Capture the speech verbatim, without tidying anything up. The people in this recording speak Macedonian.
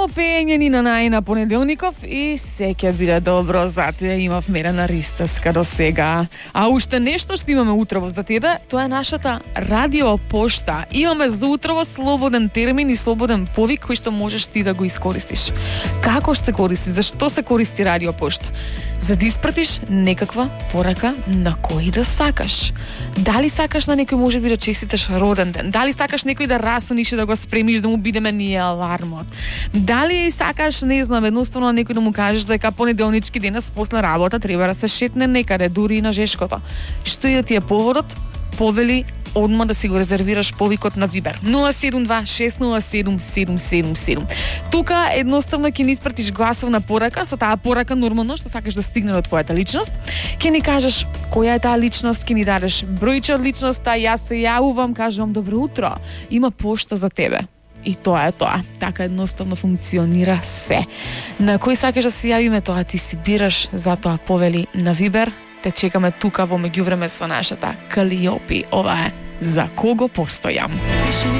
Само пеење ни на најна понеделников и се ќе биде добро, затоа имав мерена ристеска до сега. А уште нешто што имаме утрово за тебе, тоа е нашата радиопошта. Имаме за утрово слободен термин и слободен повик кој што можеш ти да го искористиш. Како ще се користи? Зашто се користи радиопошта? За да испратиш некаква порака на кој да сакаш. Дали сакаш на некој можеби да честиташ роден ден? Дали сакаш некој да расониш и да го спремиш да му бидеме ние алармот? Дали сакаш, не знам, едноставно некој да му кажеш дека понеделнички денес после работа треба да се шетне некаде, дури и на Жешкото. Што ја ти е поводот? Повели одма да си го резервираш повикот на Вибер нула седум два шест нула седум седум седум седум. Тука едноставно ќе ни испратиш гласовна порака, со таа порака нормално што сакаш да стигне до твојата личност. Ќе ни кажеш која е таа личност, ќе ни дадеш бројче од личноста, јас се јавувам, кажувам добро утро, има пошта за тебе. И тоа е тоа. Така едноставно функционира се. На кој сакаш да се јавиме, тоа ти си бираш, затоа повели на Вибер. Те чекаме тука во меѓувреме со нашата Калиопи. Ова е За кого постојам.